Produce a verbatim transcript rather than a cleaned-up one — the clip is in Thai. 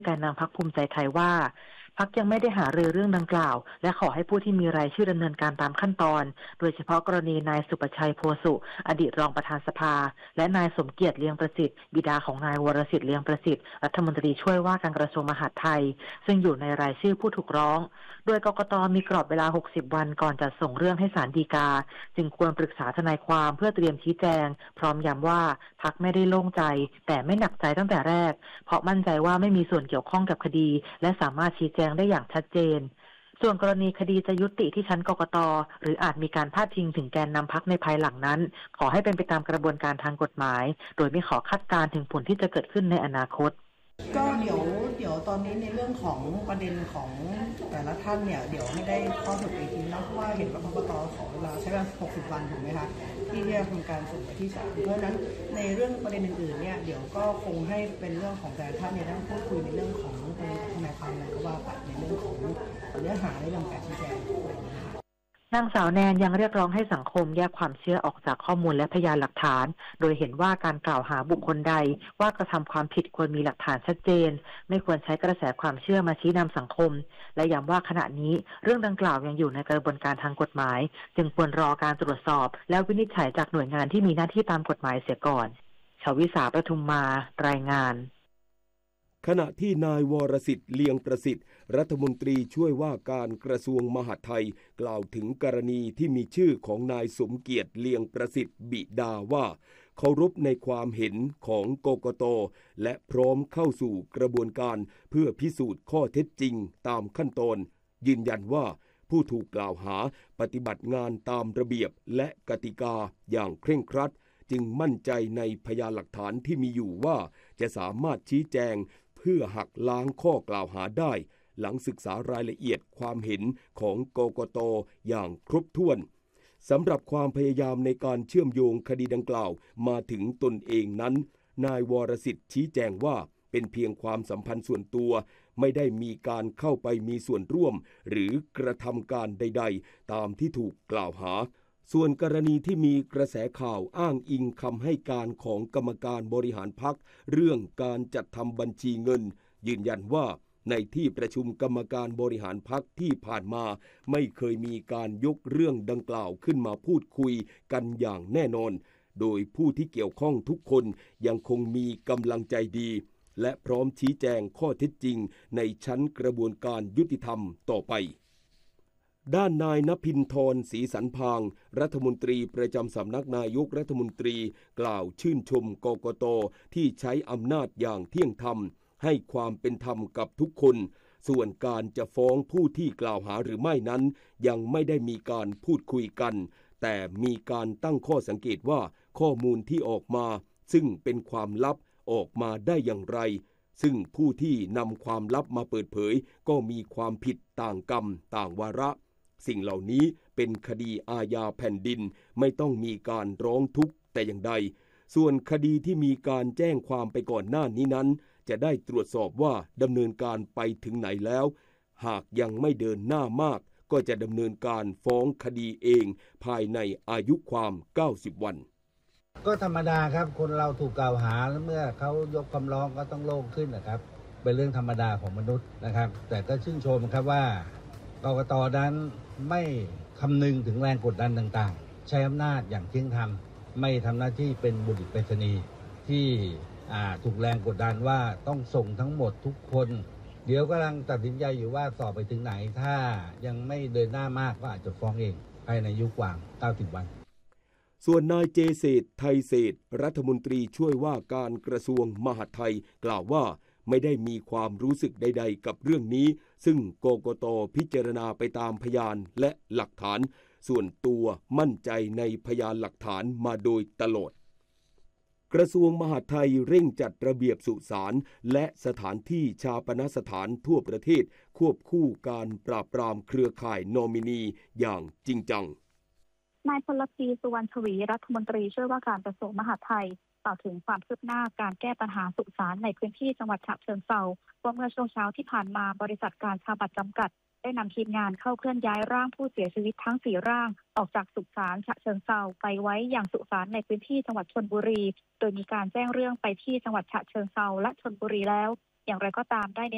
แกนนำพรรคภูมิใจไทยว่าพรรคยังไม่ได้หารือเรื่องดังกล่าวและขอให้ผู้ที่มีรายชื่อดำเนินการตามขั้นตอนโดยเฉพาะกรณีนายสุประชัยโพสุอดีตรองประธานสภาและนายสมเกียรติเลียงประสิทธิ์บิดาของนายวรสิทธิ์เลียงประสิทธิ์รัฐมนตรีช่วยว่าการกระทรวงมหาดไทยซึ่งอยู่ในรายชื่อผู้ถูกร้องโดยกกต.มีกรอบเวลาหกสิบวันก่อนจะส่งเรื่องให้ศาลฎีกาจึงควรปรึกษาทนายความเพื่อเตรียมชี้แจงพร้อมย้ำว่าพรรคไม่ได้โล่งใจแต่ไม่หนักใจตั้งแต่แรกเพราะมั่นใจว่าไม่มีส่วนเกี่ยวข้องกับคดีและสามารถชี้แจงได้อย่างชัดเจนส่วนกรณีคดีจะยุติที่ชั้นกกต.หรืออาจมีการพาดพิงถึงแกนนำพรรคในภายหลังนั้นขอให้เป็นไปตามกระบวนการทางกฎหมายโดยไม่ขอคาดการณ์ถึงผลที่จะเกิดขึ้นในอนาคตก็เดี๋ยวเดี๋ยวตอนนี้ในเรื่องของประเด็นของแต่ละท่านเนี่ยเดี๋ยวให้ได้ข้อสรุปอีกทีนะเพราะว่าเห็นว่ากกต.ขอเวลาใช้เวลาหกสิบวันถูกไหมคะที่จะทำการส่งไปที่ศาลเพราะฉะนั้นในเรื่องประเด็นอื่นๆเนี่ยเดี๋ยวก็คงให้เป็นเรื่องของแต่ละท่านเนี่ยต้องพูดคุยในเรื่องของทนายความอะไรก็ว่าไปในเรื่องของเนื้อหาในเรื่องการชี้แจงนางสาวแนนยังเรียกร้องให้สังคมแยกความเชื่อออกจากข้อมูลและพยานหลักฐานโดยเห็นว่าการกล่าวหาบุคคลใดว่ากระทำความผิดควรมีหลักฐานชัดเจนไม่ควรใช้กระแสความเชื่อมาชี้นำสังคมและย้ำว่าขณะนี้เรื่องดังกล่าวยังอยู่ในกระบวนการทางกฎหมายจึงควรรอการตรวจสอบและวินิจฉัยจากหน่วยงานที่มีหน้าที่ตามกฎหมายเสียก่อนชวิสาประทุมมารายงานขณะที่นายวรสิทธิ์เลียงประสิทธิ์รัฐมนตรีช่วยว่าการกระทรวงมหาดไทยกล่าวถึงกรณีที่มีชื่อของนายสมเกียรติเลียงประสิทธิ์บิดาว่าเคารพในความเห็นของกกต.และพร้อมเข้าสู่กระบวนการเพื่อพิสูจน์ข้อเท็จจริงตามขั้นตอนยืนยันว่าผู้ถูกกล่าวหาปฏิบัติงานตามระเบียบและกติกาอย่างเคร่งครัดจึงมั่นใจในพยานหลักฐานที่มีอยู่ว่าจะสามารถชี้แจงเพื่อหักล้างข้อกล่าวหาได้หลังศึกษารายละเอียดความเห็นของกกต.อย่างครบถ้วนสำหรับความพยายามในการเชื่อมโยงคดีดังกล่าวมาถึงตนเองนั้นนายวรสิทธิ์ชี้แจงว่าเป็นเพียงความสัมพันธ์ส่วนตัวไม่ได้มีการเข้าไปมีส่วนร่วมหรือกระทำการใดๆตามที่ถูกกล่าวหาส่วนกรณีที่มีกระแสข่าวอ้างอิงคำให้การของกรรมการบริหารพรรคเรื่องการจัดทำบัญชีเงินยืนยันว่าในที่ประชุมกรรมการบริหารพรรคที่ผ่านมาไม่เคยมีการยกเรื่องดังกล่าวขึ้นมาพูดคุยกันอย่างแน่นอนโดยผู้ที่เกี่ยวข้องทุกคนยังคงมีกำลังใจดีและพร้อมชี้แจงข้อเท็จจริงในชั้นกระบวนการยุติธรรมต่อไปด้านนายณภินทรศรีสันพางรัฐมนตรีประจำสำนักนายกรัฐมนตรีกล่าวชื่นชมกกต.ที่ใช้อำนาจอย่างเที่ยงธรรมให้ความเป็นธรรมกับทุกคนส่วนการจะฟ้องผู้ที่กล่าวหาหรือไม่นั้นยังไม่ได้มีการพูดคุยกันแต่มีการตั้งข้อสังเกตว่าข้อมูลที่ออกมาซึ่งเป็นความลับออกมาได้อย่างไรซึ่งผู้ที่นำความลับมาเปิดเผยก็มีความผิดต่างกรรมต่างวาระสิ่งเหล่านี้เป็นคดีอาญาแผ่นดินไม่ต้องมีการร้องทุกข์แต่อย่างใดส่วนคดีที่มีการแจ้งความไปก่อนหน้านี้นั้นจะได้ตรวจสอบว่าดำเนินการไปถึงไหนแล้วหากยังไม่เดินหน้ามากก็จะดำเนินการฟ้องคดีเองภายในอายุความเก้าสิบวันก็ธรรมดาครับคนเราถูกกล่าวหาแล้วเมื่อเขายกคำร้องก็ต้องโล่งขึ้นนะครับเป็นเรื่องธรรมดาของมนุษย์นะครับแต่ก็ชื่นชมครับว่ากกต.นั้นไม่คำนึงถึงแรงกดดันต่างๆใช้อำนาจอย่างเที่ยงธรรมไม่ทำหน้าที่เป็นบุรุษไปรษณีย์ที่ถูกแรงกดดันว่าต้องส่งทั้งหมดทุกคนเดี๋ยวกำลังตัดสินใจอยู่ว่าสอบไปถึงไหนถ้ายังไม่เดินหน้ามากก็อาจจะฟ้องเองภายในอายุความเก้าสิบวันส่วนนายเจเศรษฐ์ไทยเศรษฐ์รัฐมนตรีช่วยว่าการกระทรวงมหาดไทยกล่าวว่าไม่ได้มีความรู้สึกใดๆกับเรื่องนี้ซึ่งกกต.พิจารณาไปตามพยานและหลักฐานส่วนตัวมั่นใจในพยานหลักฐานมาโดยตลอดกระทรวงมหาดไทยเร่งจัดระเบียบสุสานและสถานที่ชาปนสถานทั่วประเทศควบคู่การปราบปรามเครือข่ายนอมินีอย่างจริงจังนายพลพีสุวรรณชวีรัฐมนตรีช่วยว่าการกระทรวงมหาดไทยกล่าวถึงความคืบหน้าการแก้ปัญหาสุสานในพื้นที่จังหวัดฉะเชิงเทราว่าเมื่อช่วงเช้าที่ผ่านมาบริษัทการชาบัตรจำกัดได้นำทีมงานเข้าเคลื่อนย้ายร่างผู้เสียชีวิตทั้งสี่ร่างออกจากสุสานฉะเชิงเทราไปไว้อย่างสุสานในพื้นที่จังหวัดชลบุรีโดยมีการแจ้งเรื่องไปที่จังหวัดฉะเชิงเทราและชลบุรีแล้วอย่างไรก็ตามได้เน้น